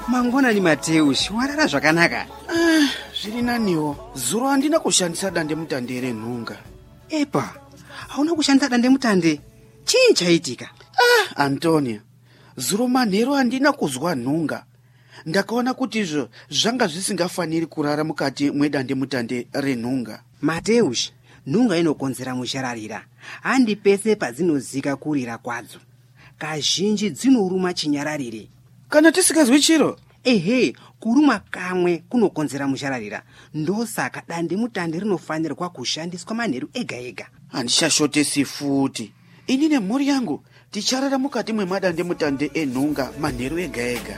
Mangona ni Mateus, warara zvakanaka. Zviri naniwo. Zuro handina kushandisa dandemutande renhunga. Epa, hauna kushandisa dandemutande? Chii chaitika? Antonia, zuro manheru handina kuzwa nhunga. Ndakaona kuti izvo zvanga zvisingafaniri kurara mukati mwedandemutande renhunga. Mateus, nhunga inokonzera mushararira. Handi pese padzinozika kurira kwadzo. Kazhinji dzinoruma chinyararire. Kana tisikazwi chiro? Ehe, kuruma kamwe kunokonzera mushararira. Ndosaka dandemutande rinofanirwa kushandiswa manheru ega-ega. Handishashotesi futi. Ini nemhuri yangu ticharara mukati mwemadandemutande enhunga manheru ega-ega.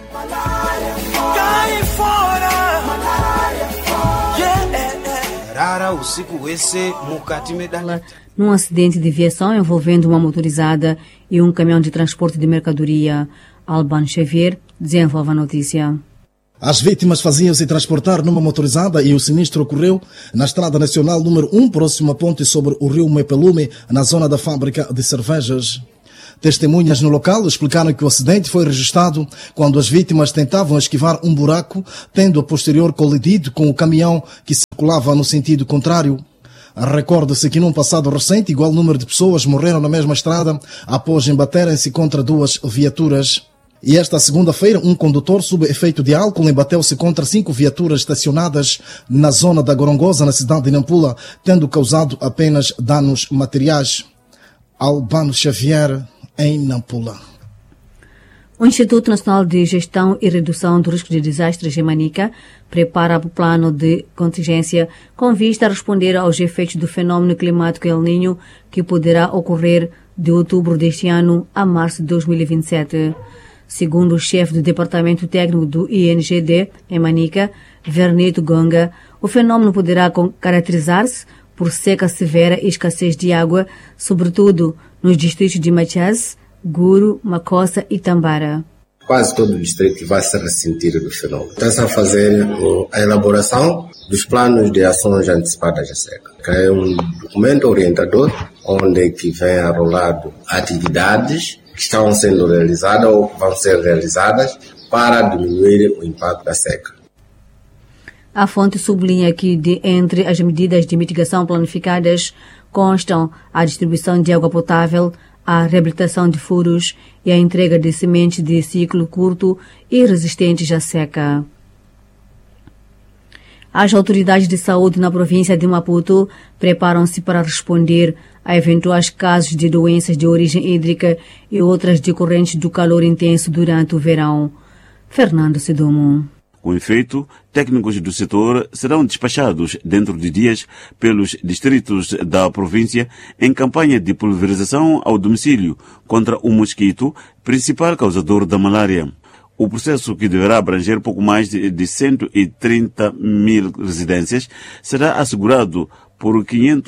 Rara usiku hwese mukati medala. Num acidente de viação envolvendo uma motorizada e um caminhão de transporte de mercadoria, Albano Xavier desenvolve a notícia. As vítimas faziam-se transportar numa motorizada e o sinistro ocorreu na Estrada Nacional número 1, próximo à ponte sobre o rio Mepelume, na zona da fábrica de cervejas. Testemunhas no local explicaram que o acidente foi registrado quando as vítimas tentavam esquivar um buraco, tendo a posterior colidido com o caminhão que circulava no sentido contrário. Recorda-se que num passado recente, igual número de pessoas morreram na mesma estrada após embaterem-se contra duas viaturas. E esta segunda-feira, um condutor sob efeito de álcool embateu-se contra 5 viaturas estacionadas na zona da Gorongosa, na cidade de Nampula, tendo causado apenas danos materiais. Albano Xavier, em Nampula. O Instituto Nacional de Gestão e Redução do Risco de Desastres em Manica prepara o plano de contingência com vista a responder aos efeitos do fenômeno climático El Niño que poderá ocorrer de outubro deste ano a março de 2027. Segundo o chefe do Departamento Técnico do INGD em Manica, Vernito Gonga, o fenômeno poderá caracterizar-se por seca severa e escassez de água, sobretudo nos distritos de Machaz, Guru, Macossa e Tambara. Quase todo o distrito vai se ressentir do fenômeno. Está-se a fazer a elaboração dos planos de ações antecipadas à seca, que é um documento orientador onde que vem arrolado atividades que estão sendo realizadas ou que vão ser realizadas para diminuir o impacto da seca. A fonte sublinha que, entre as medidas de mitigação planificadas, constam a distribuição de água potável, a reabilitação de furos e a entrega de sementes de ciclo curto e resistentes à seca. As autoridades de saúde na província de Maputo preparam-se para responder a eventuais casos de doenças de origem hídrica e outras decorrentes do calor intenso durante o verão. Fernando Sidomo. Com efeito, técnicos do setor serão despachados dentro de dias pelos distritos da província em campanha de pulverização ao domicílio contra o mosquito, principal causador da malária. O processo, que deverá abranger pouco mais de 130 mil residências, será assegurado por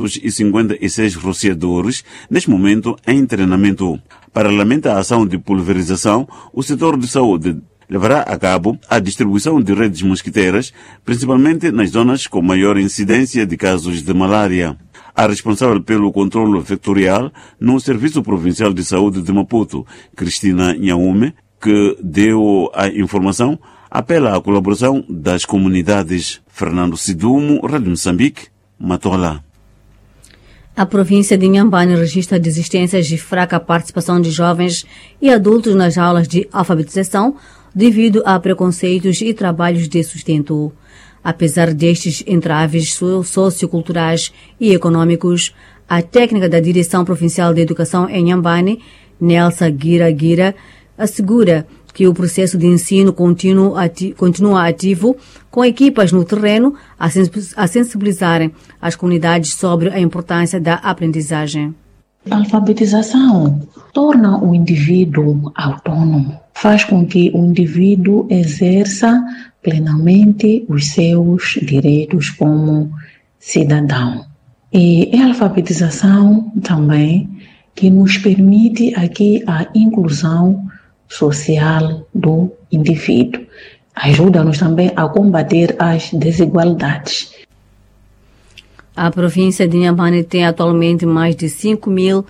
556 rociadores, neste momento em treinamento. Paralelamente à ação de pulverização, o setor de saúde levará a cabo a distribuição de redes mosquiteiras, principalmente nas zonas com maior incidência de casos de malária. A responsável pelo controle vectorial no Serviço Provincial de Saúde de Maputo, Cristina Nhaume, que deu a informação, apela à colaboração das comunidades. Fernando Sidumo, Rádio Moçambique, Matola. A província de Inhambane registra desistências e fraca participação de jovens e adultos nas aulas de alfabetização devido a preconceitos e trabalhos de sustento. Apesar destes entraves socioculturais e econômicos, a técnica da Direção Provincial de Educação em Inhambane, Nelsa Guira, assegura que o processo de ensino continua ativo, com equipas no terreno a sensibilizarem as comunidades sobre a importância da aprendizagem. A alfabetização torna o indivíduo autônomo, faz com que o indivíduo exerça plenamente os seus direitos como cidadão. E é a alfabetização também que nos permite aqui a inclusão social do indivíduo. Ajuda-nos também a combater as desigualdades. A província de Inhambane tem atualmente mais de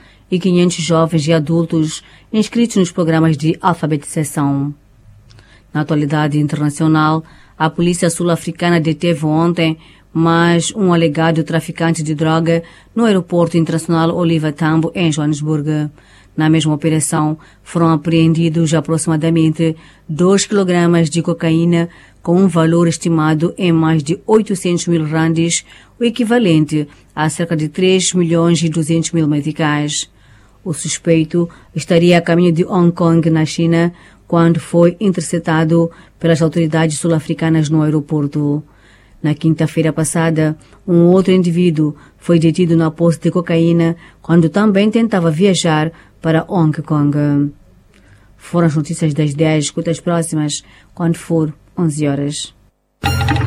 5.500 jovens e adultos inscritos nos programas de alfabetização. Na atualidade internacional, a polícia sul-africana deteve ontem mais um alegado traficante de droga no aeroporto internacional Oliver Tambo, em Joanesburgo. Na mesma operação, foram apreendidos aproximadamente 2 kg de cocaína com um valor estimado em mais de 800 mil randes, o equivalente a cerca de 3.200.000 meticais. O suspeito estaria a caminho de Hong Kong, na China, quando foi interceptado pelas autoridades sul-africanas no aeroporto. Na quinta-feira passada, um outro indivíduo foi detido na posse de cocaína quando também tentava viajar para Hong Kong. Foram as notícias das 10, escuta as próximas quando for 11 horas.